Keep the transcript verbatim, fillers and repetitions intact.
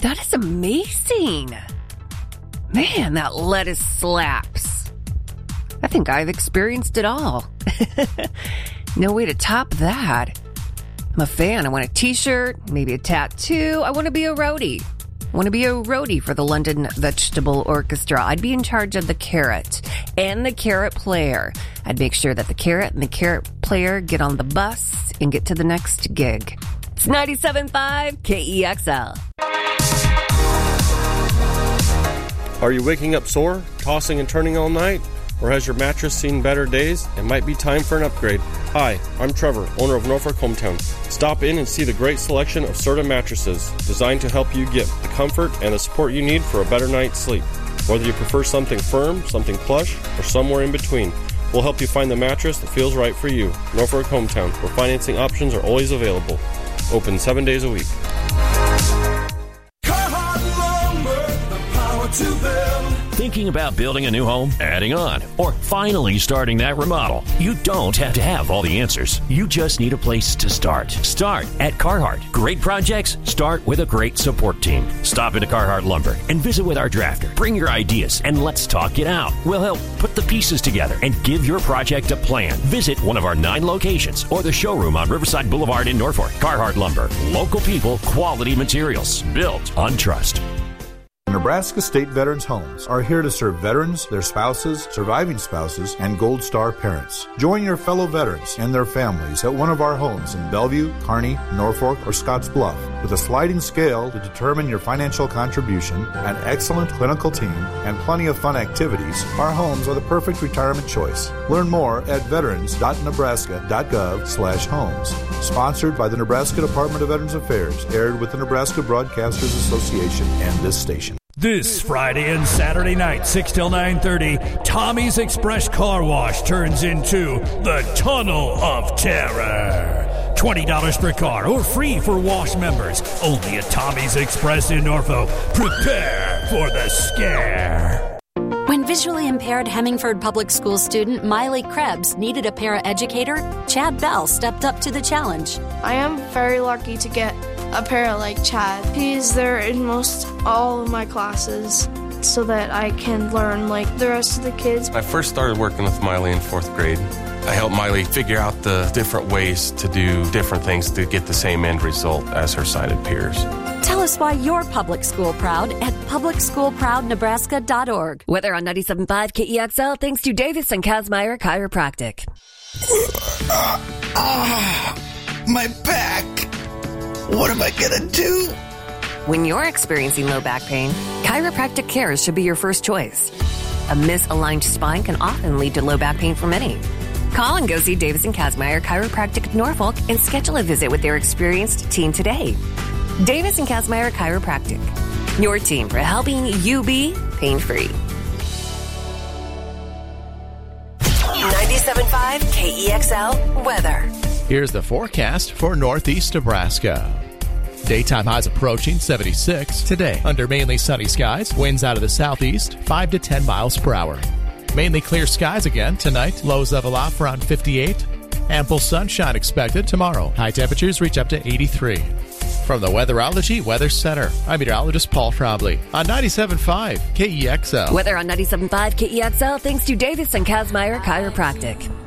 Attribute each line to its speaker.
Speaker 1: That is amazing. Man, that lettuce slaps. I think I've experienced it all. No way to top that. I'm a fan. I want a t-shirt, maybe a tattoo. I want to be a roadie. I want to be a roadie for the London Vegetable Orchestra. I'd be in charge of the carrot and the carrot player. I'd make sure that the carrot and the carrot player get on the bus and get to the next gig. It's ninety-seven point five K E X L.
Speaker 2: Are you waking up sore, tossing and turning all night? Or has your mattress seen better days? It might be time for an upgrade. Hi, I'm Trevor, owner of Norfolk Hometown. Stop in and see the great selection of Serta mattresses designed to help you get the comfort and the support you need for a better night's sleep. Whether you prefer something firm, something plush, or somewhere in between, we'll help you find the mattress that feels right for you. Norfolk Hometown, where financing options are always available. Open seven days a week.
Speaker 3: Thinking about building a new home, adding on, or finally starting that remodel? You don't have to have all the answers. You just need a place to start. Start at Carhartt. Great projects start with a great support team. Stop into Carhartt Lumber and visit with our drafter. Bring your ideas and let's talk it out. We'll help put the pieces together and give your project a plan. Visit one of our nine locations or the showroom on Riverside Boulevard in Norfolk. Carhartt Lumber. Local people, quality materials. Built on trust.
Speaker 4: Nebraska State Veterans Homes are here to serve veterans, their spouses, surviving spouses, and Gold Star parents. Join your fellow veterans and their families at one of our homes in Bellevue, Kearney, Norfolk, or Scotts Bluff. With a sliding scale to determine your financial contribution, an excellent clinical team, and plenty of fun activities, our homes are the perfect retirement choice. Learn more at veterans dot nebraska dot gov slash homes. Sponsored by the Nebraska Department of Veterans Affairs, aired with the Nebraska Broadcasters Association and this station.
Speaker 5: This Friday and Saturday night, six till nine thirty, Tommy's Express Car Wash turns into the Tunnel of Terror. twenty dollars per car or free for wash members. Only at Tommy's Express in Norfolk. Prepare for the scare.
Speaker 6: When visually impaired Hemingford Public School student Miley Krebs needed a paraeducator, Chad Bell stepped up to the challenge.
Speaker 7: I am very lucky to get a para like Chad. He's there in most all of my classes so that I can learn like the rest of the kids.
Speaker 8: I first started working with Miley in fourth grade. I helped Miley figure out the different ways to do different things to get the same end result as her sighted peers.
Speaker 6: Tell us why you're public school proud at public school proud nebraska dot org.
Speaker 1: Weather on ninety-seven point five K E X L thanks to Davis and Kazmaier Chiropractic.
Speaker 9: Ah, my back. What am I gonna do?
Speaker 1: When you're experiencing low back pain, chiropractic care should be your first choice. A misaligned spine can often lead to low back pain for many. Call and go see Davis and Kazmaier Chiropractic of Norfolk and schedule a visit with their experienced team today. Davis and Kazmaier Chiropractic, your team for helping you be pain-free.
Speaker 10: ninety-seven point five K E X L weather.
Speaker 11: Here's the forecast for northeast Nebraska. Daytime highs approaching seventy-six today under mainly sunny skies. Winds out of the southeast, five to ten miles per hour. Mainly clear skies again tonight. Lows level off around fifty-eight. Ample sunshine expected tomorrow. High temperatures reach up to eighty-three. From the Weatherology Weather Center, I'm meteorologist Paul Trombley on ninety-seven point five K E X L.
Speaker 1: Weather on ninety-seven point five K E X L thanks to Davis and Kazmaier Chiropractic.